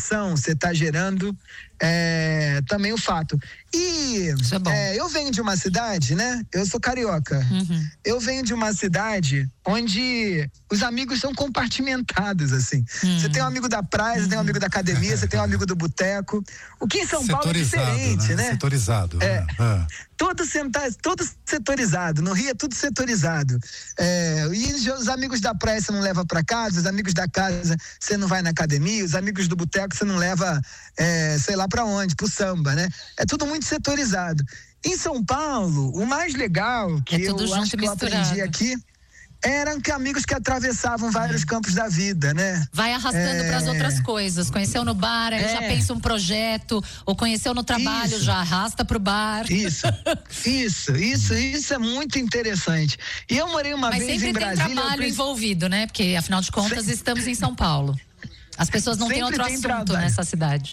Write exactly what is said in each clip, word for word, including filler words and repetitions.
inspiração, você está gerando é, também o fato. E é é, eu venho de uma cidade, né? Eu sou carioca. Uhum. Eu venho de uma cidade onde os amigos são compartimentados, assim. Você uhum. tem um amigo da praia, você uhum. tem um amigo da academia, você tem um amigo do boteco. O que em São Paulo é diferente, né? né? Setorizado. É. Ah. Todo, senta, todo setorizado. No Rio é tudo setorizado. É, e os amigos da praia você não leva pra casa, os amigos da casa você não vai na academia, os amigos do boteco você não leva, é, sei lá pra onde, pro samba, né? É tudo muito setorizado. Em São Paulo, o mais legal que é eu acho que eu aprendi aqui eram que amigos que atravessavam vários campos da vida, né? Vai arrastando é... para as outras coisas. Conheceu no bar, aí é... já pensa um projeto, ou conheceu no trabalho, isso. já arrasta pro bar. Isso, isso, isso, isso é muito interessante. E eu morei uma Mas vez em Brasília. Mas sempre tem trabalho eu... envolvido, né? Porque afinal de contas sempre... estamos em São Paulo. As pessoas não sempre têm outro tem assunto trabalho. Nessa cidade.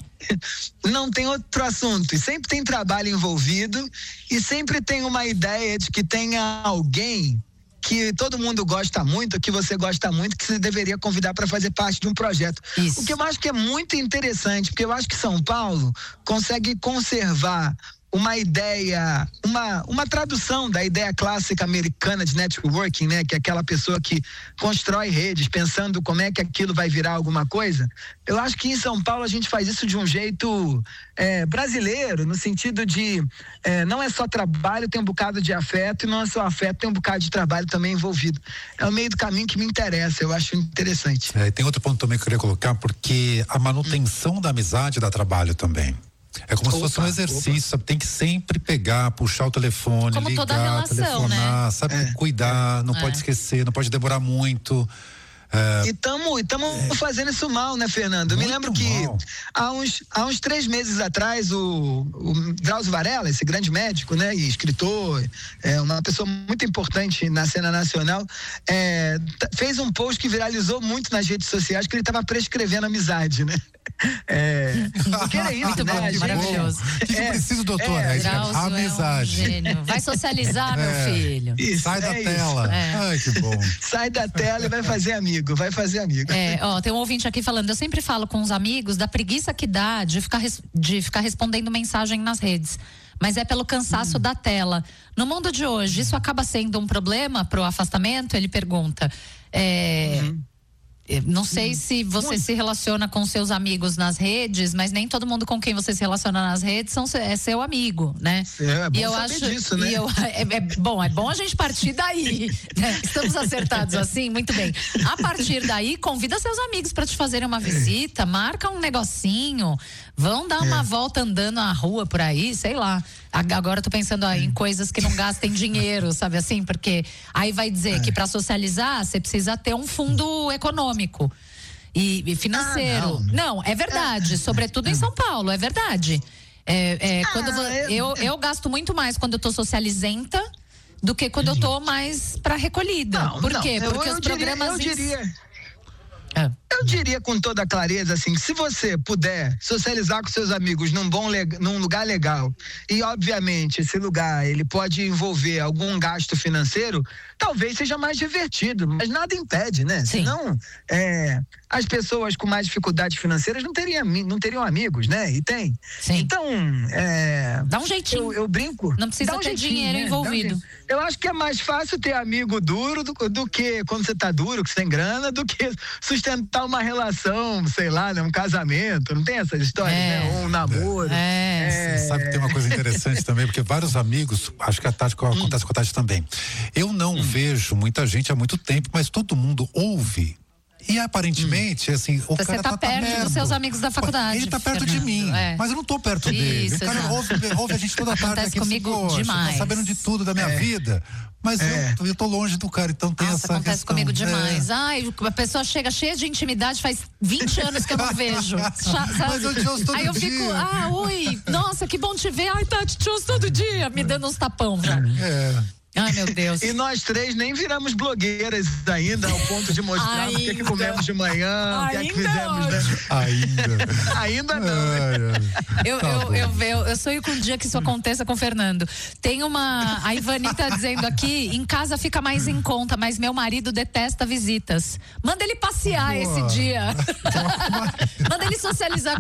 Não tem outro assunto. E sempre tem trabalho envolvido e sempre tem uma ideia de que tenha alguém que todo mundo gosta muito, que você gosta muito, que você deveria convidar para fazer parte de um projeto. Isso. O que eu acho que é muito interessante, porque eu acho que São Paulo consegue conservar uma ideia, uma, uma tradução da ideia clássica americana de networking, né? Que é aquela pessoa que constrói redes pensando como é que aquilo vai virar alguma coisa. Eu acho que em São Paulo a gente faz isso de um jeito é, brasileiro, no sentido de é, não é só trabalho, tem um bocado de afeto, e não é só afeto, tem um bocado de trabalho também envolvido. É o meio do caminho que me interessa, eu acho interessante. É, tem outro ponto também que eu queria colocar, porque a manutenção hum. da amizade dá trabalho também. É como opa, se fosse um exercício, sabe? Tem que sempre pegar, puxar o telefone, como ligar, toda relação, telefonar, né? Sabe? É, Cuidar, é, não é. pode esquecer, não pode demorar muito. É, e estamos é, fazendo isso mal, né, Fernando? Eu me lembro que há uns, há uns três meses atrás o, o Drauzio Varela, esse grande médico, né, e escritor, é uma pessoa muito importante na cena nacional, é, fez um post que viralizou muito nas redes sociais, que ele estava prescrevendo amizade, né? É, porque era isso, muito né? bom, maravilhoso. O que, que é, precisa, doutor? É, é, amizade. É um gênio. Vai socializar, meu é, filho. Isso, sai da é tela. É. Ai, que bom. Sai da tela e vai fazer amigo, vai fazer amigo. É, ó, tem um ouvinte aqui falando, eu sempre falo com os amigos da preguiça que dá de ficar, de ficar respondendo mensagem nas redes. Mas é pelo cansaço hum. da tela. No mundo de hoje, isso acaba sendo um problema pro afastamento? Ele pergunta. É... Uhum. Não sei hum. se você Muito. se relaciona com seus amigos nas redes, mas nem todo mundo com quem você se relaciona nas redes são, é seu amigo, né? É, é bom e eu saber acho, disso, né? E eu, é, é bom, é bom a gente partir daí, né? Estamos acertados assim? Muito bem. A partir daí, convida seus amigos para te fazerem uma visita, é. marca um negocinho, vão dar uma é. volta andando na rua por aí, sei lá. Agora eu tô pensando ó, em coisas que não gastem dinheiro, sabe assim? Porque aí vai dizer é. que para socializar você precisa ter um fundo econômico e, e financeiro. Ah, não. não, é verdade, é. sobretudo em São Paulo, é verdade. É, é, ah, quando eu, eu, eu gasto muito mais quando eu tô socializenta do que quando eu tô mais pra recolhida. Não, Por não, quê? eu, Porque eu os diria, programas... Eu diria... É. Eu diria com toda clareza assim, se você puder socializar com seus amigos num bom num lugar legal e obviamente esse lugar ele pode envolver algum gasto financeiro, talvez seja mais divertido, mas nada impede, né? Sim. Senão é, as pessoas com mais dificuldades financeiras não teriam, não teriam amigos, né? E tem. Sim. Então, é, dá um jeitinho. Eu, eu brinco. Não precisa um ter dinheiro né? envolvido. Um eu acho que é mais fácil ter amigo duro do, do que quando você tá duro, que você tem grana, do que sustentar uma relação, sei lá, né? Um casamento, não tem essas histórias, é. né? Ou um namoro. É. É. Você sabe que tem uma coisa interessante também, porque vários amigos, acho que a Tati, hum. acontece com a Tati também. Eu não hum. vejo muita gente há muito tempo, mas todo mundo ouve. E aparentemente, hum. assim, o Você cara tá, tá perto, perto dos seus amigos da faculdade. Ele tá perto Fernando. de mim, é. mas eu não tô perto Isso, dele. O cara exato. ouve, ouve a gente toda tarde Acontece aqui. comigo assim, demais. Tá sabendo de tudo da minha é. vida. Mas é. eu, eu tô longe do cara, então tem Nossa, essa acontece questão. comigo demais. É. Ai, a pessoa chega cheia de intimidade, faz vinte anos que eu não vejo. Mas eu te ouço todo Aí eu dia. fico, ah, oi, nossa, que bom te ver. Ai, Tati, te ouço todo dia, me dando uns tapão já. É. Ai, meu Deus. E nós três nem viramos blogueiras ainda, ao ponto de mostrar o que, que comemos de manhã, o que é que fizemos, né? Ainda. Ainda não, né? Eu, tá eu, eu, eu, eu sonho com um dia que isso aconteça com o Fernando. Tem uma, a Ivani tá dizendo aqui, em casa fica mais em conta, mas meu marido detesta visitas. Manda ele passear Boa. esse dia. Manda ele socializar